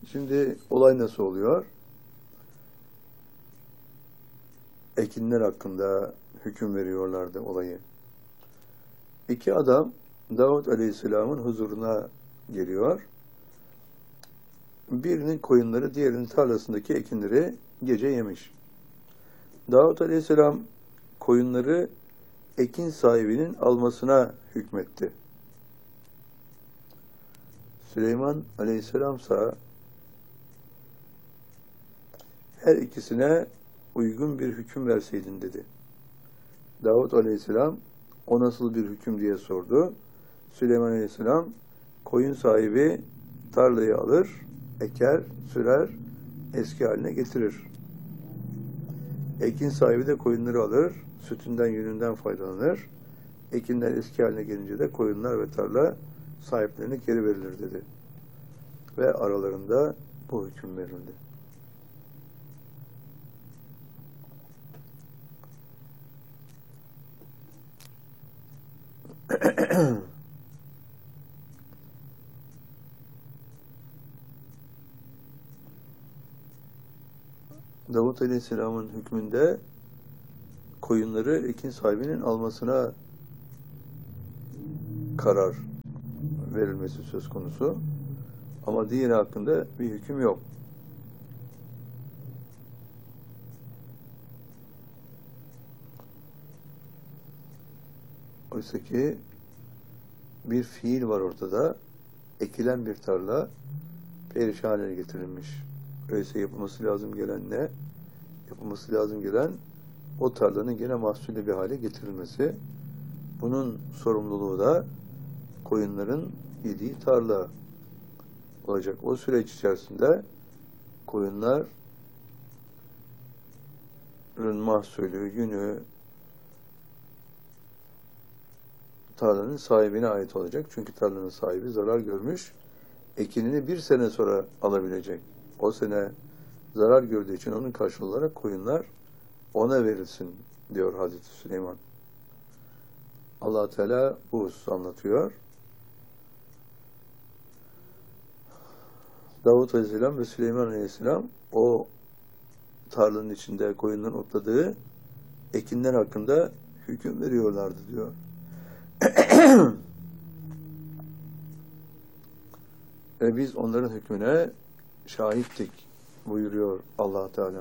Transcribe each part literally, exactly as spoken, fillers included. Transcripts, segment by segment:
Şimdi olay nasıl oluyor? Ekinler hakkında hüküm veriyorlardı olayı. İki adam Davut Aleyhisselam'ın huzuruna geliyor. Birinin koyunları diğerinin tarlasındaki ekinleri gece yemiş. Davut Aleyhisselam koyunları ekin sahibinin almasına hükmetti. Süleyman Aleyhisselamsa her ikisine uygun bir hüküm verseydin dedi. Davut Aleyhisselam o nasıl bir hüküm diye sordu. Süleyman Aleyhisselam koyun sahibi tarlayı alır, eker, sürer, eski haline getirir. Ekin sahibi de koyunları alır, sütünden, yününden faydalanır. Ekinler eski haline gelince de koyunlar ve tarla sahiplerine geri verilir dedi. Ve aralarında bu hüküm verildi. Davut Aleyhisselam'ın hükmünde koyunları ekin sahibinin almasına karar verilmesi söz konusu. Ama diğeri hakkında bir hüküm yok. Oysa ki bir fiil var ortada. Ekilen bir tarla perişan haline getirilmiş. Öyleyse yapılması lazım gelen ne? Yapılması lazım gelen o tarlanın gene mahsullü bir hale getirilmesi. Bunun sorumluluğu da koyunların yediği tarla olacak. O süreç içerisinde koyunların mahsulü, yünü tarlanın sahibine ait olacak. Çünkü tarlanın sahibi zarar görmüş. Ekinini bir sene sonra alabilecek. O sene zarar gördüğü için onun karşılığı olarak koyunlar ona verilsin diyor Hazreti Süleyman. Allah Teala bu hususu anlatıyor. Davut Aleyhisselam ve Süleyman Aleyhisselam o tarlanın içinde koyunların otladığı ekinler hakkında hüküm veriyorlardı diyor. Ve biz onların hükmüne şahittik buyuruyor Allah Teala.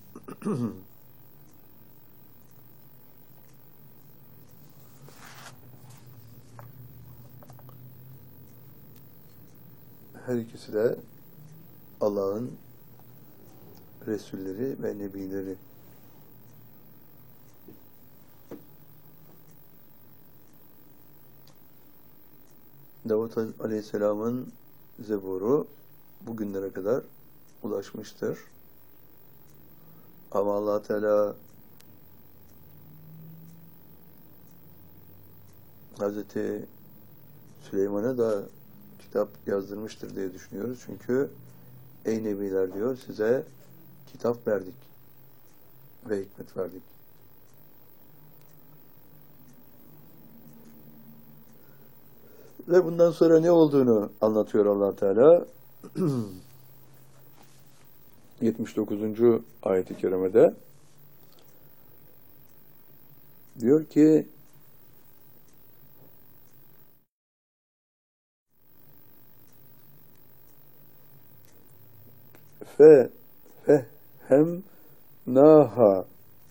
Her ikisi de Allah'ın Resulleri ve Nebileri. Davut Aleyhisselam'ın Zebur'u bugünlere kadar ulaşmıştır. Ama Allah Teala Hazreti Süleyman'a da kitap yazdırmıştır diye düşünüyoruz. Çünkü ey Nebiler diyor, size kitap verdik ve hikmet verdik. Ve bundan sonra ne olduğunu anlatıyor Allah Teala. yetmiş dokuzuncu ayet-i kerimede diyor ki fe fehhem naha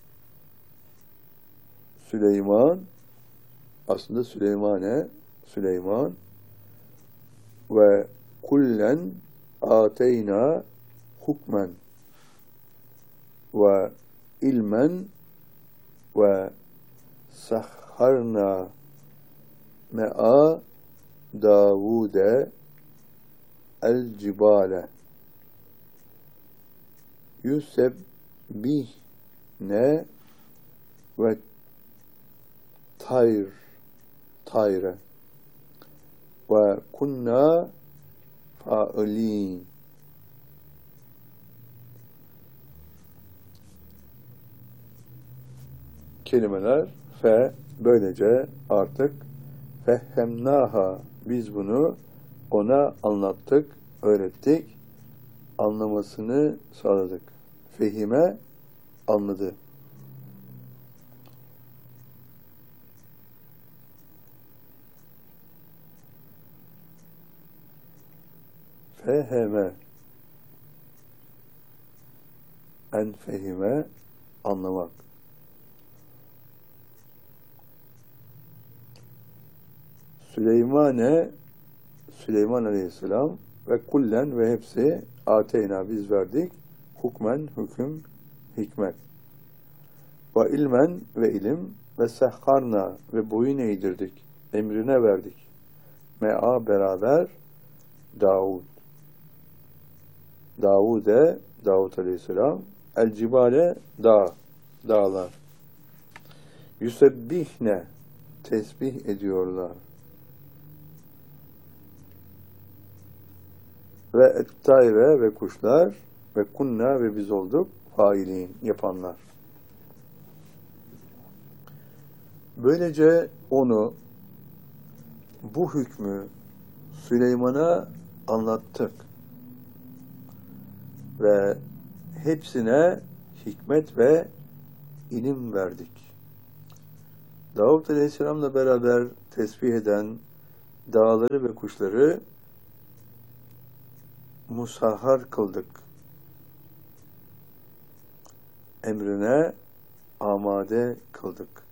Süleyman, aslında Süleymane Süleyman ve kullen ateyna hukmen ve ilmen ve sahharna me'a Davude el cibale yusebbihne ve tayr tayre ve kunna fa'ilin. Kelimeler fe, böylece artık fehhemnaha, biz bunu ona anlattık, öğrettik anlamasını sağladık. Fehime, anladı. Feheme, en fehime, anlamak. Süleymane, Süleyman Aleyhisselam ve kullen ve hepsi ateyna biz verdik. Hukmen, hüküm, hikmet. Ve ilmen ve ilim ve sehharna ve boyun eğdirdik. Emrine verdik. Mea beraber Davud. Davud'e, Davud Aleyhisselam, el cibale dağ, dağlar. Yüsebbihne, tesbih ediyorlar. Ve ettayre ve kuşlar ve kunna ve biz olduk failin, yapanlar. Böylece onu, bu hükmü Süleyman'a anlattık. Ve hepsine hikmet ve ilim verdik. Davud Aleyhisselam'la beraber tesbih eden dağları ve kuşları musahhar kıldık. Emrine amade kıldık.